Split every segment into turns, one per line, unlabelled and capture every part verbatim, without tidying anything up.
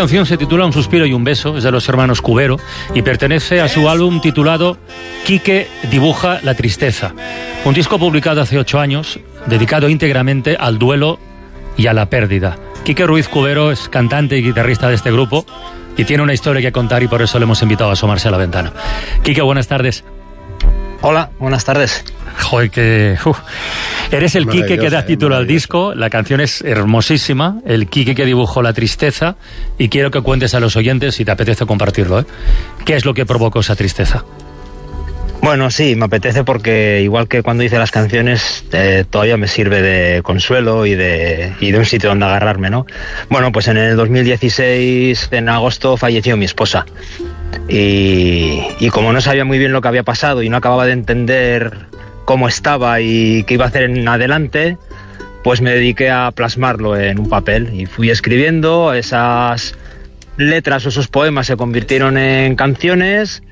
canción se titula Un suspiro y un beso, es de los hermanos Cubero y pertenece a su álbum titulado Quique dibuja la tristeza. Un disco publicado hace ocho años, dedicado íntegramente al duelo y a la pérdida. Quique Ruiz Cubero es cantante y guitarrista de este grupo y tiene una historia que contar y por eso le hemos invitado a asomarse a la ventana. Quique, buenas tardes.
Hola, buenas tardes.
Joder, que... Uf. Eres el Quique que da título al disco, la canción es hermosísima, el Quique que dibujó la tristeza, y quiero que cuentes a los oyentes, si te apetece compartirlo, ¿eh? ¿Qué es lo que provocó esa tristeza?
Bueno, sí, me apetece porque igual que cuando hice las canciones, eh, todavía me sirve de consuelo y de, y de un sitio donde agarrarme, ¿no? Bueno, pues en el dos mil dieciséis, en agosto, falleció mi esposa. Y, y como no sabía muy bien lo que había pasado y no acababa de entender cómo estaba y qué iba a hacer en adelante, pues me dediqué a plasmarlo en un papel y fui escribiendo. Esas letras o esos poemas se convirtieron en canciones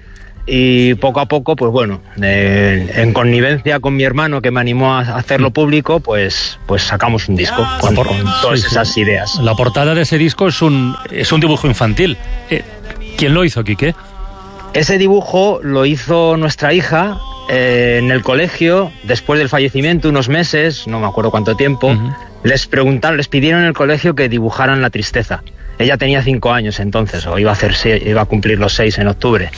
y poco a poco, pues bueno, eh, en connivencia con mi hermano que me animó a hacerlo público, pues, pues sacamos un disco con, con todas esas ideas.
La portada de ese disco es un, es un dibujo infantil. Eh, ¿Quién lo hizo, Quique?
Ese dibujo lo hizo nuestra hija eh, en el colegio, después del fallecimiento, unos meses, no me acuerdo cuánto tiempo. Uh-huh. Les preguntaron, les pidieron en el colegio que dibujaran la tristeza. Ella tenía cinco años entonces, o iba a hacer seis, iba a cumplir los seis en octubre.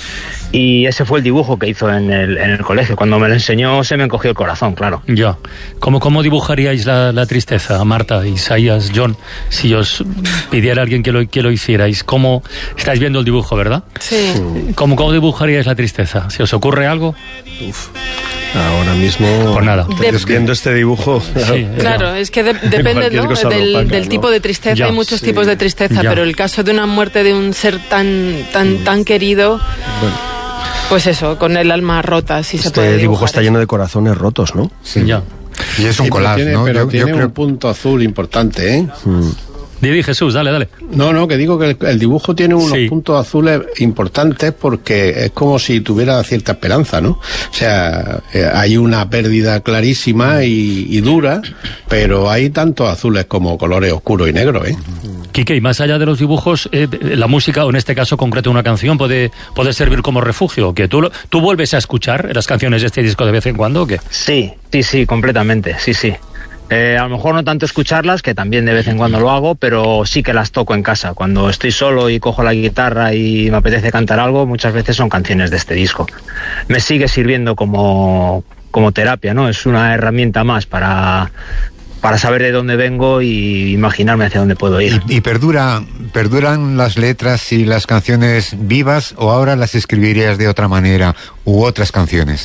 Y ese fue el dibujo que hizo en el, en el colegio. Cuando me lo enseñó se me encogió el corazón, claro.
Ya. ¿Cómo, cómo dibujaríais la, la tristeza, Marta, Isaías, John? Si os pidiera a alguien que lo, que lo hicierais, ¿cómo? Estáis viendo el dibujo, ¿verdad?
Sí.
¿Cómo, cómo dibujaríais la tristeza? ¿Si os ocurre algo?
Uf. Ahora mismo,
por nada.
De... viendo este dibujo...
Sí, claro, es que de, depende, ¿no? del, opaca, del tipo de tristeza. Ya, hay muchos sí. tipos de tristeza, ya. Pero el caso de una muerte de un ser tan tan mm. tan querido... Bueno. Pues eso, con el alma rota, si
este
se puede dibujar.
Este dibujo está lleno de corazones rotos, ¿no?
Sí. Ya.
Y es un sí, collage,
tiene,
¿no?
Pero
yo,
tiene
yo creo...
un punto azul importante, ¿eh?
Mm.
Didi, Jesús, dale, dale.
No, no, que digo que el, el dibujo tiene unos sí. puntos azules importantes porque es como si tuviera cierta esperanza, ¿no? O sea, eh, hay una pérdida clarísima y, y dura, pero hay tantos azules como colores oscuros y negros, ¿eh?
Quique, y más allá de los dibujos, eh, la música, o en este caso concreto una canción, puede, puede servir como refugio. ¿Que tú, ¿Tú vuelves a escuchar las canciones de este disco de vez en cuando o qué?
Sí, sí, sí, completamente, sí, sí. Eh, a lo mejor no tanto escucharlas, que también de vez en cuando lo hago, pero sí que las toco en casa. Cuando estoy solo y cojo la guitarra y me apetece cantar algo, muchas veces son canciones de este disco. Me sigue sirviendo como, como terapia, ¿no? Es una herramienta más para... para saber de dónde vengo y imaginarme hacia dónde puedo ir.
¿Y, y perdura, perduran las letras y las canciones vivas o ahora las escribirías de otra manera u otras canciones?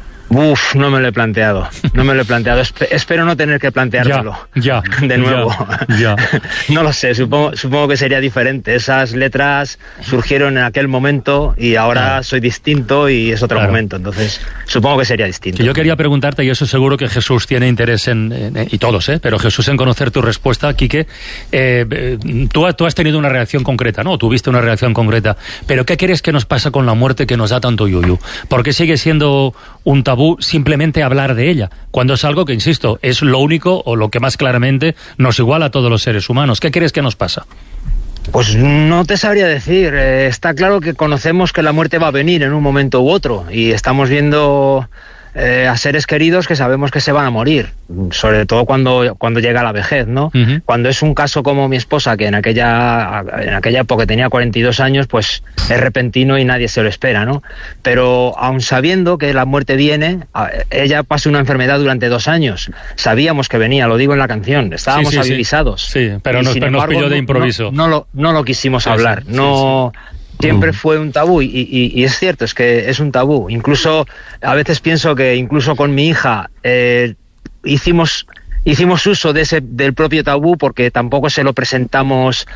Uf, no me lo he planteado, no me lo he planteado. Espe- espero no tener que planteármelo
ya, ya,
de nuevo.
Ya, ya.
No lo sé, supongo, supongo que sería diferente. Esas letras surgieron en aquel momento y ahora claro. soy distinto y es otro claro. momento. Entonces, supongo que sería distinto.
Que yo quería preguntarte, y eso seguro que Jesús tiene interés en, en y todos, ¿eh? Pero Jesús en conocer tu respuesta, Quique. Eh, tú, tú has tenido una reacción concreta, ¿no? Tuviste una reacción concreta. Pero ¿qué crees que nos pasa con la muerte que nos da tanto yuyu? ¿Por qué sigue siendo un tabú simplemente hablar de ella, cuando es algo que, insisto, es lo único o lo que más claramente nos iguala a todos los seres humanos? ¿Qué crees que nos pasa?
Pues no te sabría decir. Eh, está claro que conocemos que la muerte va a venir en un momento u otro y estamos viendo eh, a seres queridos que sabemos que se van a morir, sobre todo cuando, cuando llega la vejez, ¿no? Uh-huh. Cuando es un caso como mi esposa, que en aquella, en aquella época tenía cuarenta y dos años, pues es repentino y nadie se lo espera, ¿no? Pero aun sabiendo que la muerte viene, ella pasó una enfermedad durante dos años. Sabíamos que venía, lo digo en la canción, estábamos sí, sí, avisados.
Sí, sí pero nos, sin embargo, nos pilló de improviso.
No, no, lo, no lo quisimos sí, hablar, sí, no... Sí, sí. Siempre fue un tabú y, y, y es cierto, es que es un tabú. Incluso a veces pienso que incluso con mi hija eh, hicimos hicimos uso de ese del propio tabú porque tampoco se lo presentamos,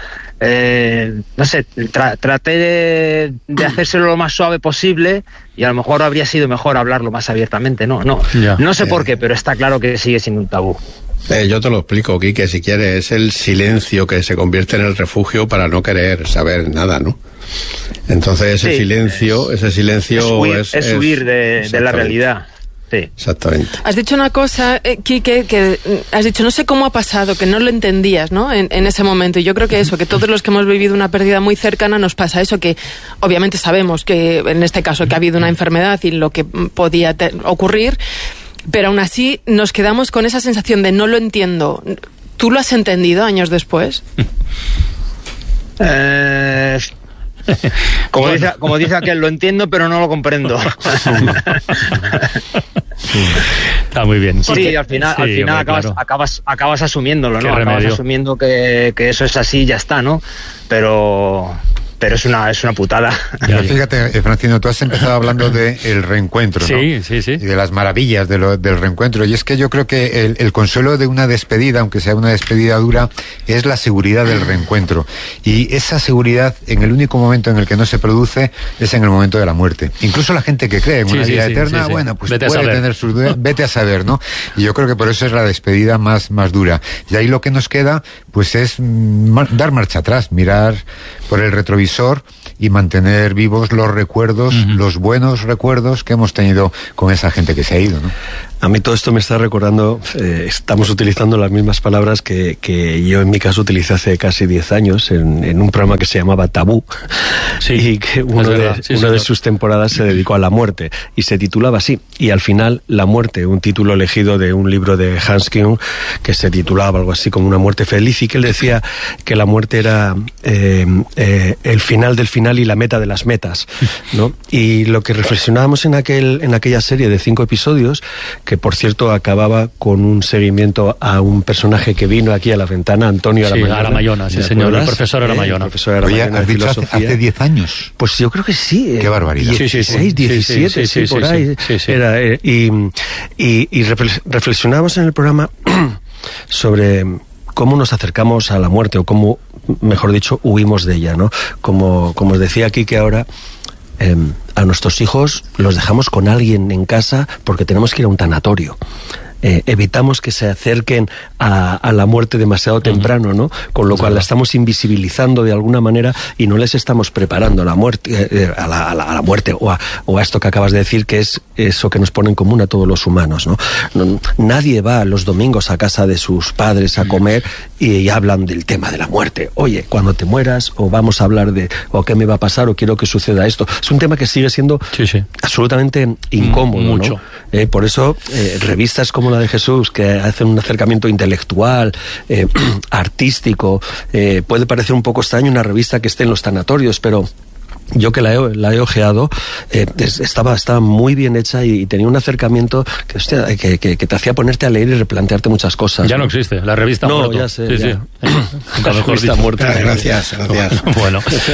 eh, no sé, tra, traté de, de hacérselo lo más suave posible y a lo mejor habría sido mejor hablarlo más abiertamente. No, no, yeah. no sé por qué, pero está claro que sigue siendo un tabú.
Eh, yo te lo explico, Quique, si quieres. Es el silencio que se convierte en el refugio para no querer saber nada, ¿no? Entonces ese sí, silencio, ese silencio
es huir,
es,
es huir de, de la realidad. Sí.
Exactamente.
Has dicho una cosa, eh, Quique, que has dicho, no sé cómo ha pasado, que no lo entendías, ¿no? En, en ese momento. Y yo creo que eso, que todos los que hemos vivido una pérdida muy cercana nos pasa eso, que obviamente sabemos que en este caso que ha habido una enfermedad y lo que podía te- ocurrir, pero aún así nos quedamos con esa sensación de no lo entiendo. ¿Tú lo has entendido años después?
Eh... Como, bueno. dice, como dice aquel, lo entiendo pero no lo comprendo.
Está muy bien.
Sí, Porque, al final, sí, al final hombre, acabas, claro. acabas, acabas asumiéndolo, ¿no? Acabas remedio. asumiendo que, que eso es así y ya está, ¿no? Pero... pero es una es una putada.
Pero fíjate, Francino, tú has empezado hablando del de reencuentro, ¿no?
Sí, sí, sí.
Y de las maravillas de lo, del reencuentro. Y es que yo creo que el, el consuelo de una despedida, aunque sea una despedida dura, es la seguridad del reencuentro. Y esa seguridad, en el único momento en el que no se produce, es en el momento de la muerte. Incluso la gente que cree en una sí, vida sí, eterna, sí, sí. bueno, pues vete puede tener sus dudas, vete a saber, ¿no? Y yo creo que por eso es la despedida más, más dura. Y ahí lo que nos queda, pues es mar- dar marcha atrás, mirar por el retrovisor y mantener vivos los recuerdos, uh-huh. los buenos recuerdos que hemos tenido con esa gente que se ha ido, ¿no?
A mí todo esto me está recordando, eh, estamos utilizando las mismas palabras que, que yo en mi caso utilicé hace casi diez años en, en un programa que se llamaba Tabú, sí, y que uno, de, sí, una de sus temporadas se dedicó a la muerte y se titulaba así, y al final La muerte, un título elegido de un libro de Hans Küng que se titulaba algo así como Una muerte feliz, y que él decía que la muerte era eh, eh, el final del final y la meta de las metas, ¿no? Y lo que reflexionábamos en aquel en aquella serie de cinco episodios, que por cierto acababa con un seguimiento a un personaje que vino aquí a la ventana, Antonio
sí,
Aramayona.
Aramayona, sí señor, el profesor Aramayona.
Eh, el profesor Aramayona.
Oye, ¿has dicho hace, hace diez años?
Pues yo creo que sí.
Qué barbaridad.
dieciséis, diecisiete, sí, por ahí.
Sí, sí.
Era, eh, y y, y reflexionábamos en el programa sobre cómo nos acercamos a la muerte, o cómo, mejor dicho, huimos de ella, ¿no? Como, como os decía aquí, que ahora eh, a nuestros hijos los dejamos con alguien en casa porque tenemos que ir a un tanatorio. Eh, evitamos que se acerquen a, a la muerte demasiado temprano, ¿no? Con lo cual la estamos invisibilizando de alguna manera y no les estamos preparando a la muerte, eh, a, la, a, la, a la muerte o a, o a esto que acabas de decir, que es eso que nos pone en común a todos los humanos, ¿no? No, nadie va los domingos a casa de sus padres a comer y, y hablan del tema de la muerte. Oye, cuando te mueras, o vamos a hablar de, o qué me va a pasar, o quiero que suceda esto. Es un tema que sigue siendo sí, sí. absolutamente incómodo,
mucho.
¿no? Eh, por eso eh, revistas como la de Jesús, que hacen un acercamiento intelectual, eh, artístico, eh, puede parecer un poco extraño una revista que esté en los tanatorios, pero yo que la he, la he ojeado, eh, estaba, estaba muy bien hecha y, y tenía un acercamiento que, hostia, que, que, que te hacía ponerte a leer y replantearte muchas cosas.
Ya no, no existe, la revista
no,
muerto.
Ya sé,
sí,
ya.
sí.
La revista muerto. Gracias, gracias.
Bueno,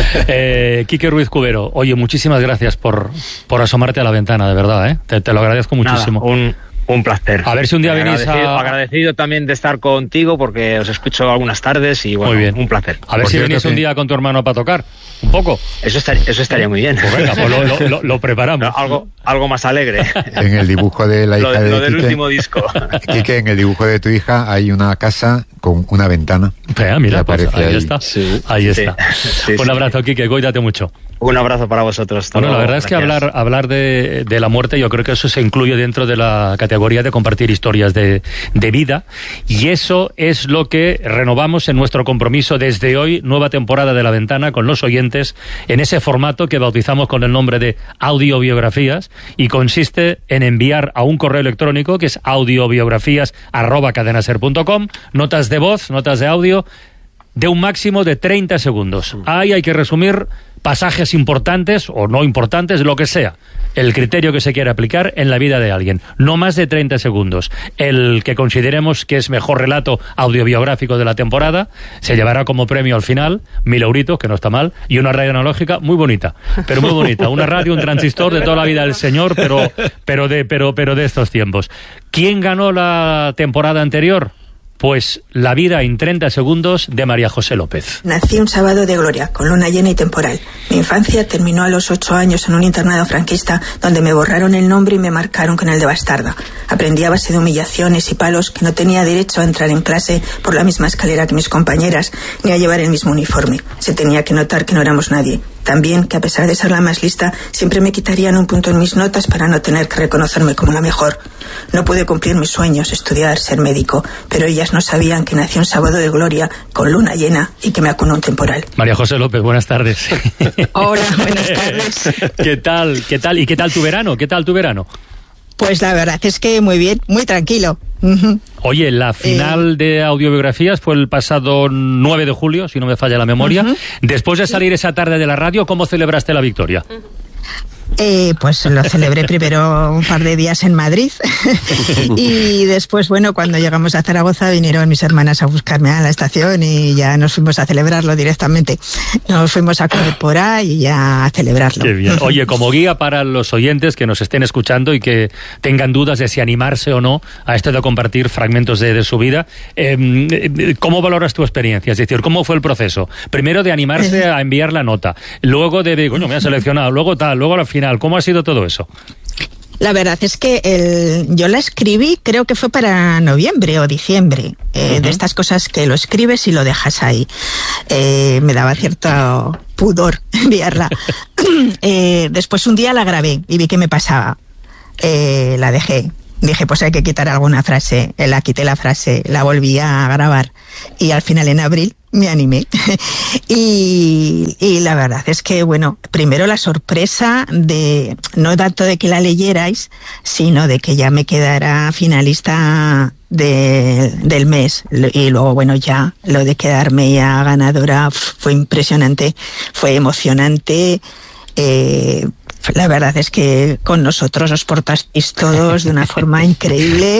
eh, Quique Ruiz Cubero, oye, muchísimas gracias por, por asomarte a la ventana, de verdad, ¿eh? Te, te lo agradezco muchísimo.
Nada, un... Un placer.
A ver si un día venís
agradecido,
a...
Agradecido también de estar contigo, porque os escucho algunas tardes y bueno,
muy bien.
Un placer.
A ver
Por
si venís que... un día con tu hermano para tocar, un poco.
Eso estaría, eso estaría muy bien.
Pues venga, pues lo, lo, lo preparamos.
No, algo, algo más alegre.
En el dibujo de la hija
lo,
de
Lo del
Quique,
último disco.
Quique, en el dibujo de tu hija hay una casa con una ventana.
Vea, mira, pues ahí, ahí está.
Sí.
Ahí está. Sí, sí, un abrazo, sí. Quique, cuídate mucho.
Un abrazo para vosotros.
Bueno, la verdad es que hablar, hablar de, de la muerte, yo creo que eso se incluye dentro de la categoría de compartir historias de, de vida, y eso es lo que renovamos en nuestro compromiso desde hoy, nueva temporada de La Ventana, con los oyentes, en ese formato que bautizamos con el nombre de audiobiografías, y consiste en enviar a un correo electrónico que es audiobiografías arroba cadenaser punto com notas de voz, notas de audio de un máximo de treinta segundos. Ahí hay que resumir pasajes importantes o no importantes, lo que sea, el criterio que se quiera aplicar en la vida de alguien. No más de treinta segundos. El que consideremos que es mejor relato audiobiográfico de la temporada se llevará como premio al final mil euritos, que no está mal, y una radio analógica muy bonita, pero muy bonita. Una radio, un transistor de toda la vida del señor, pero, pero, de, pero, pero de estos tiempos. ¿Quién ganó la temporada anterior? Pues La vida en treinta segundos de María José López.
Nací un sábado de gloria, con luna llena y temporal. Mi infancia terminó a los ocho años en un internado franquista donde me borraron el nombre y me marcaron con el de bastarda. Aprendí a base de humillaciones y palos que no tenía derecho a entrar en clase por la misma escalera que mis compañeras, ni a llevar el mismo uniforme. Se tenía que notar que no éramos nadie. También que a pesar de ser la más lista, siempre me quitarían un punto en mis notas para no tener que reconocerme como la mejor. No pude cumplir mis sueños, estudiar, ser médico, pero ellas no sabían que nací un sábado de gloria con luna llena y que me acunó un temporal.
María José López, buenas tardes.
Hola, buenas tardes.
¿Qué tal? ¿Qué tal? ¿Y qué tal tu verano? ¿Qué tal tu verano?
Pues la verdad es que muy bien, muy tranquilo. Uh-huh.
Oye, la final eh... de audiobiografías fue el pasado nueve de julio, si no me falla la memoria. Uh-huh. Después de salir esa tarde de la radio, ¿cómo celebraste la victoria?
Uh-huh. Eh, pues lo celebré primero un par de días en Madrid y después, bueno, cuando llegamos a Zaragoza vinieron mis hermanas a buscarme a la estación y ya nos fuimos a celebrarlo directamente. Nos fuimos a comer por ahí y ya a celebrarlo.
Qué bien. Oye, como guía para los oyentes que nos estén escuchando y que tengan dudas de si animarse o no a esto de compartir fragmentos de, de su vida, eh, ¿cómo valoras tu experiencia? Es decir, ¿cómo fue el proceso? Primero de animarse a enviar la nota, luego de, coño, me han seleccionado, luego tal, luego la final. ¿Cómo ha sido todo eso?
La verdad es que el, yo la escribí, creo que fue para noviembre o diciembre, eh, uh-huh. de estas cosas que lo escribes y lo dejas ahí. Eh, me daba cierto pudor enviarla. eh, después un día la grabé y vi qué me pasaba. Eh, la dejé. Dije, pues hay que quitar alguna frase. La quité la frase, la volví a grabar y al final en abril me animé. y, y la verdad es que, bueno, primero la sorpresa de, no tanto de que la leyerais, sino de que ya me quedara finalista de, del mes. Y luego, bueno, ya lo de quedarme ya ganadora fue impresionante, fue emocionante. Eh, La verdad es que con nosotros os portasteis todos de una forma increíble.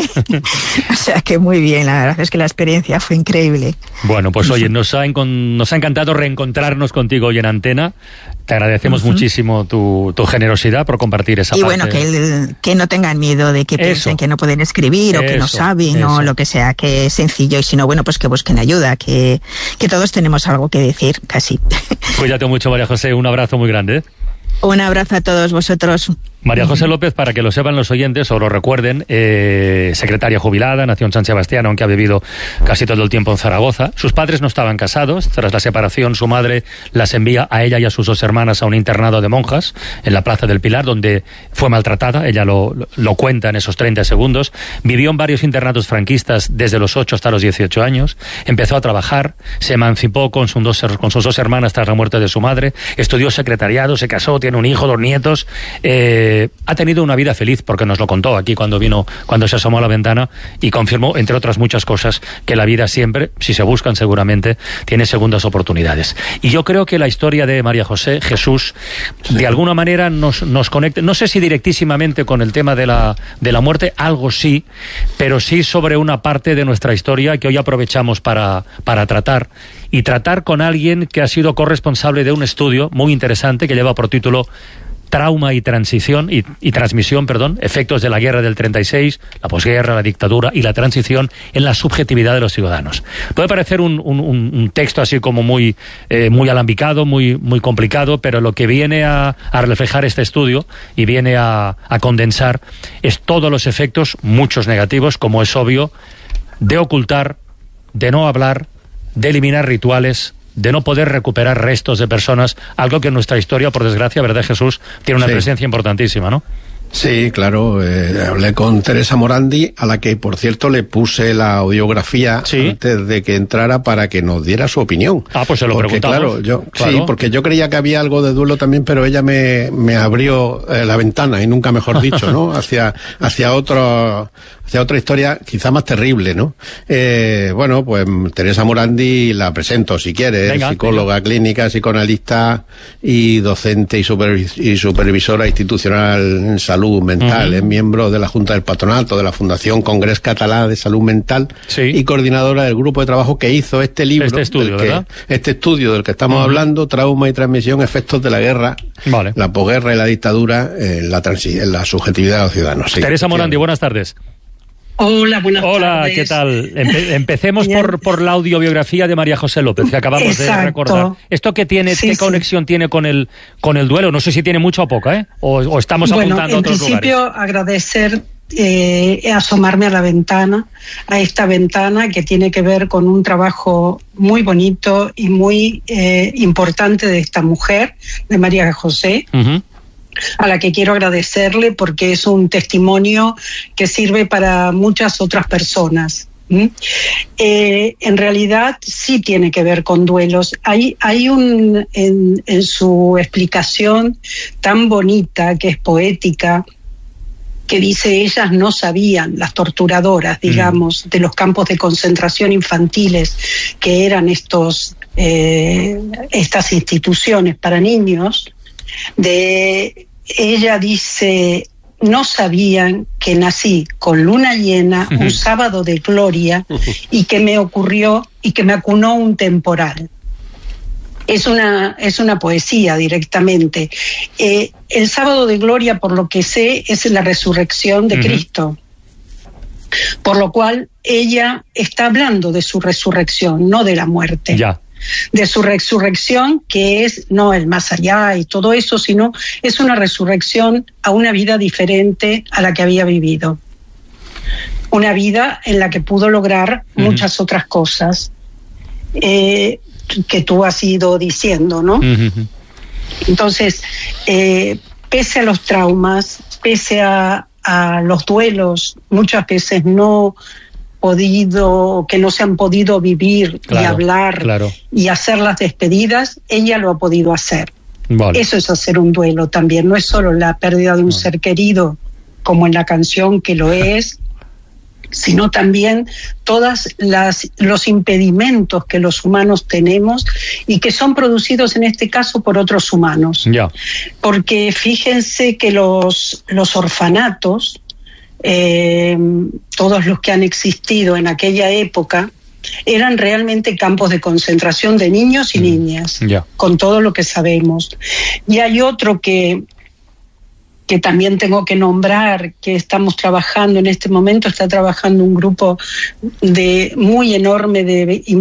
O sea que muy bien, la verdad es que la experiencia fue increíble.
Bueno, pues oye, nos ha, nos ha encantado reencontrarnos contigo hoy en Antena. Te agradecemos uh-huh. muchísimo tu, tu generosidad por compartir esa
y
parte.
Y bueno, que, el, que no tengan miedo de que piensen eso. que no pueden escribir eso, o que no saben eso. o lo que sea, que es sencillo. Y si no, bueno, pues que busquen ayuda, que, que todos tenemos algo que decir, casi.
Cuídate mucho, María José. Un abrazo muy grande.
Un abrazo a todos vosotros.
María José López, para que lo sepan los oyentes o lo recuerden, eh, secretaria jubilada, nació en San Sebastián, aunque ha vivido casi todo el tiempo en Zaragoza. Sus padres no estaban casados. Tras la separación, su madre las envía a ella y a sus dos hermanas a un internado de monjas en la Plaza del Pilar, donde fue maltratada. Ella lo, lo cuenta en esos treinta segundos. Vivió en varios internados franquistas desde los ocho hasta los dieciocho años. Empezó a trabajar, se emancipó con, sus dos, con sus dos hermanas tras la muerte de su madre. Estudió secretariado, se casó, tiene un hijo, dos nietos. Eh, ha tenido una vida feliz, porque nos lo contó aquí cuando vino, cuando se asomó a la ventana y confirmó, entre otras muchas cosas, que la vida siempre, si se buscan seguramente, tiene segundas oportunidades. Y yo creo que la historia de María José, Jesús, de alguna manera nos, nos conecta, no sé si directísimamente con el tema de la, de la muerte, algo sí, pero sí sobre una parte de nuestra historia que hoy aprovechamos para, para tratar, y tratar con alguien que ha sido corresponsable de un estudio muy interesante que lleva por título Trauma y transición y, y transmisión, perdón, efectos de la guerra del treinta y seis, la posguerra, la dictadura y la transición en la subjetividad de los ciudadanos. Puede parecer un, un, un texto así como muy, eh, muy alambicado, muy, muy complicado, pero lo que viene a, a reflejar este estudio y viene a, a condensar es todos los efectos, muchos negativos, como es obvio, de ocultar, de no hablar, de eliminar rituales, de no poder recuperar restos de personas, algo que en nuestra historia, por desgracia, ¿verdad, Jesús?, tiene una sí. presencia importantísima, ¿no?
Sí, claro, eh, hablé con Teresa Morandi, a la que, por cierto, le puse la audiografía ¿Sí? antes de que entrara para que nos diera su opinión.
Ah, pues se lo
porque,
preguntamos.
Claro, yo, claro. Sí, porque yo creía que había algo de duelo también, pero ella me, me abrió eh, la ventana, y nunca mejor dicho, ¿no? hacia, hacia otro, hacia otra historia quizá más terrible, ¿no? Eh, bueno, pues Teresa Morandi la presento, si quieres, venga, psicóloga venga. clínica, psicoanalista y docente y, supervis y supervisora institucional en salud mental, uh-huh. es miembro de la Junta del Patronato de la Fundación Congrés Català de Salud Mental sí. y coordinadora del grupo de trabajo que hizo este libro,
este estudio,
del que, este estudio del que estamos uh-huh. hablando, Trauma y transmisión, efectos de la guerra, vale. la posguerra y la dictadura en la, en la subjetividad de los ciudadanos. Sí,
Teresa Morandi, buenas tardes.
Hola, buenas
Hola,
tardes.
¿qué tal? Empe empecemos por, por la audiobiografía de María José López, que acabamos Exacto. de recordar. ¿Esto qué tiene, sí, qué sí. conexión tiene con el con el duelo? No sé si tiene mucho o poca, ¿eh? O, o estamos
bueno,
apuntando a otros lugares.
Bueno, en principio agradecer eh, asomarme a la ventana, a esta ventana que tiene que ver con un trabajo muy bonito y muy eh, importante de esta mujer, de María José, uh-huh. a la que quiero agradecerle porque es un testimonio que sirve para muchas otras personas. ¿Mm? Eh, en realidad sí tiene que ver con duelos. Hay, hay un en, en su explicación tan bonita, que es poética, que dice: ellas no sabían, las torturadoras, digamos, mm. de los campos de concentración infantiles, que eran estos eh, estas instituciones para niños. De ella dice: no sabían que nací con luna llena, un sábado de gloria, y que me ocurrió y que me acunó un temporal. Es una, es una poesía directamente. Eh, el sábado de gloria, por lo que sé, es la resurrección de uh-huh. Cristo. Por lo cual ella está hablando de su resurrección, no de la muerte. Ya. De su resurrección, que es no el más allá y todo eso, sino es una resurrección a una vida diferente a la que había vivido. Una vida en la que pudo lograr uh-huh. muchas otras cosas eh, que tú has ido diciendo, ¿no? Uh-huh. Entonces, eh, pese a los traumas, pese a, a los duelos, muchas veces no podido, que no se han podido vivir claro, y hablar claro. y hacer las despedidas, ella lo ha podido hacer. Vale. Eso es hacer un duelo también, no es solo la pérdida de un vale. ser querido, como en la canción que lo es, sino también todas las los impedimentos que los humanos tenemos y que son producidos en este caso por otros humanos. Ya. Porque fíjense que los, los orfanatos, Eh, todos los que han existido en aquella época, eran realmente campos de concentración de niños y mm. niñas, yeah. con todo lo que sabemos. Y hay otro que, que también tengo que nombrar, que estamos trabajando en este momento, está trabajando un grupo de muy enorme de